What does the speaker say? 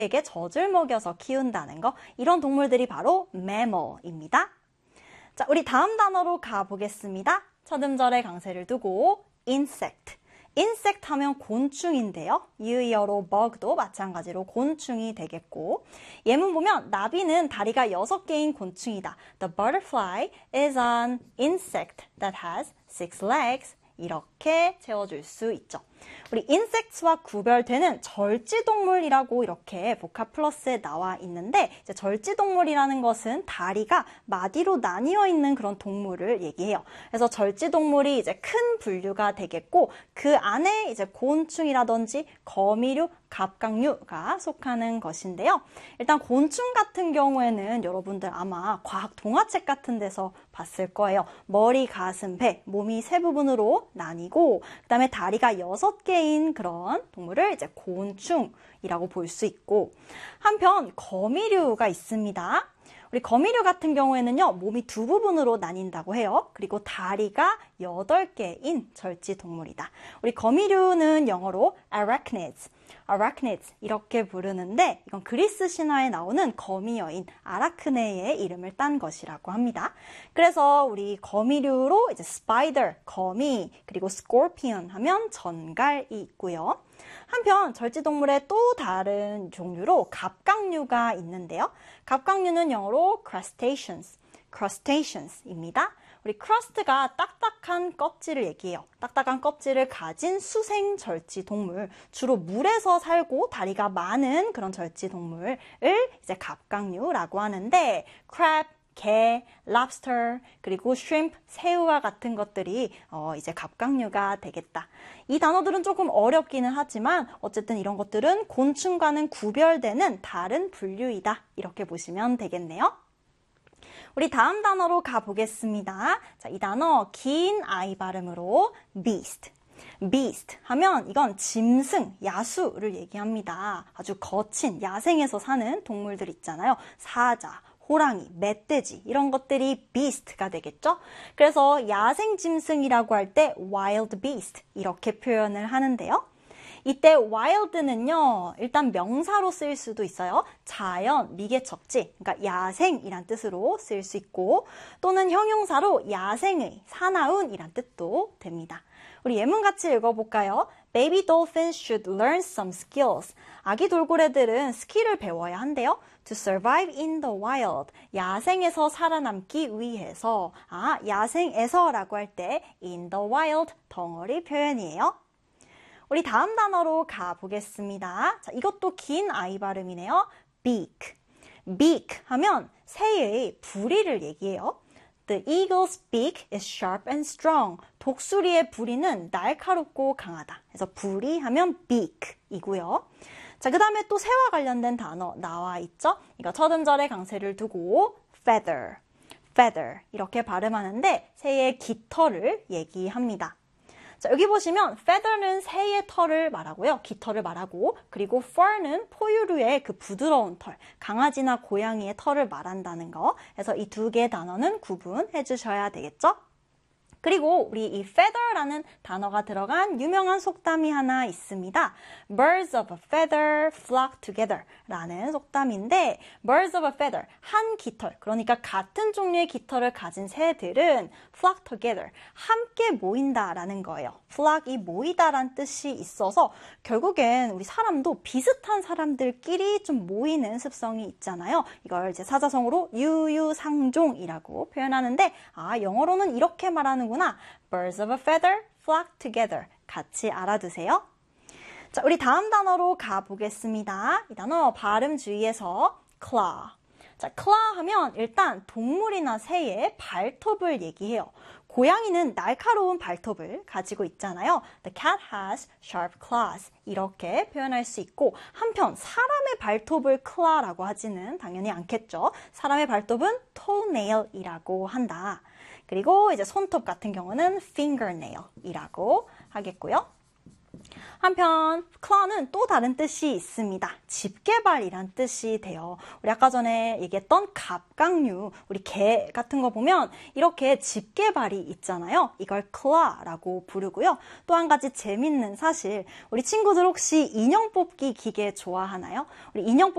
에게 젖을 먹여서 키운다는 거, 이런 동물들이 바로 mammal입니다. 자, 우리 다음 단어로 가보겠습니다. 첫 음절에 강세를 두고 insect. insect 하면 곤충인데요. 유의어로 bug도 마찬가지로 곤충이 되겠고, 예문 보면 나비는 다리가 6개인 곤충이다. The butterfly is an insect that has 6 legs. 이렇게 채워줄 수 있죠. 우리 insects와 구별되는 절지동물이라고 이렇게 보카 플러스에 나와 있는데, 이제 절지동물이라는 것은 다리가 마디로 나뉘어 있는 그런 동물을 얘기해요. 그래서 절지동물이 이제 큰 분류가 되겠고, 그 안에 이제 곤충이라든지 거미류, 갑각류가 속하는 것인데요. 일단 곤충 같은 경우에는 여러분들 아마 과학 동화책 같은 데서 봤을 거예요. 머리, 가슴, 배, 몸이 세 부분으로 나뉘고, 그 다음에 다리가 6개인 그런 동물을 이제 곤충이라고 볼 수 있고, 한편 거미류가 있습니다. 우리 거미류 같은 경우에는요, 몸이 2부분으로 나뉜다고 해요. 그리고 다리가 8개인 절지동물이다. 우리 거미류는 영어로 arachnids, arachnids 이렇게 부르는데, 이건 그리스 신화에 나오는 거미 여인 아라크네의 이름을 딴 것이라고 합니다. 그래서 우리 거미류로 이제 spider, 거미, 그리고 scorpion 하면 전갈이 있고요. 한편 절지동물의 또 다른 종류로 갑각류가 있는데요. 갑각류는 영어로 crustaceans입니다. 우리 crust가 딱딱한 껍질을 얘기해요. 딱딱한 껍질을 가진 수생 절지동물, 주로 물에서 살고 다리가 많은 그런 절지동물을 이제 갑각류라고 하는데, crab, 게, lobster, 그리고 shrimp, 새우와 같은 것들이 이제 갑각류가 되겠다. 이 단어들은 조금 어렵기는 하지만 어쨌든 이런 것들은 곤충과는 구별되는 다른 분류이다. 이렇게 보시면 되겠네요. 우리 다음 단어로 가보겠습니다. 자, 이 단어 긴 I 발음으로 beast. beast 하면 이건 짐승, 야수를 얘기합니다. 아주 거친 야생에서 사는 동물들 있잖아요. 사자, 호랑이, 멧돼지 이런 것들이 beast가 되겠죠? 그래서 야생 짐승이라고 할 때 wild beast 이렇게 표현을 하는데요. 이때 wild는요, 일단 명사로 쓰일 수도 있어요. 자연, 미개척지, 그러니까 야생이란 뜻으로 쓰일 수 있고, 또는 형용사로 야생의, 사나운이란 뜻도 됩니다. 우리 예문 같이 읽어볼까요? Baby dolphins should learn some skills. 아기 돌고래들은 스킬을 배워야 한대요. To survive in the wild. 야생에서 살아남기 위해서. 야생에서라고 할 때 in the wild, 덩어리 표현이에요. 우리 다음 단어로 가보겠습니다. 자, 이것도 긴 I 발음이네요. beak. beak 하면 새의 부리를 얘기해요. The eagle's beak is sharp and strong. 독수리의 부리는 날카롭고 강하다. 그래서 부리 하면 beak이고요. 자, 그 다음에 또 새와 관련된 단어 나와 있죠? 이거 첫 음절에 강세를 두고 feather, feather 이렇게 발음하는데 새의 깃털을 얘기합니다. 자, 여기 보시면 feather는 새의 털을 말하고요. 깃털을 말하고, 그리고 fur는 포유류의 그 부드러운 털, 강아지나 고양이의 털을 말한다는 거. 그래서 이 두 개의 단어는 구분해 주셔야 되겠죠? 그리고 우리 이 feather라는 단어가 들어간 유명한 속담이 하나 있습니다. Birds of a feather flock together 라는 속담인데, birds of a feather, 한 깃털, 그러니까 같은 종류의 깃털을 가진 새들은 flock together, 함께 모인다라는 거예요. flock이 모이다라는 뜻이 있어서 결국엔 우리 사람도 비슷한 사람들끼리 좀 모이는 습성이 있잖아요. 이걸 이제 사자성어로 유유상종이라고 표현하는데, 영어로는 이렇게 말하는 Birds of a feather flock together. 같이 알아두세요. 자, 우리 다음 단어로 가보겠습니다. 이 단어 발음 주의해서 claw. 자, claw 하면 일단 동물이나 새의 발톱을 얘기해요. 고양이는 날카로운 발톱을 가지고 있잖아요. The cat has sharp claws. 이렇게 표현할 수 있고, 한편 사람의 발톱을 claw라고 하지는 당연히 않겠죠. 사람의 발톱은 toenail이라고 한다. 그리고 이제 손톱 같은 경우는 fingernail이라고 하겠고요. 한편 claw는 또 다른 뜻이 있습니다. 집게발이란 뜻이 돼요. 우리 아까 전에 얘기했던 갑각류, 우리 개 같은 거 보면 이렇게 집게발이 있잖아요. 이걸 claw라고 부르고요. 또 한 가지 재밌는 사실, 우리 친구들 혹시 인형 뽑기 기계 좋아하나요? 우리 인형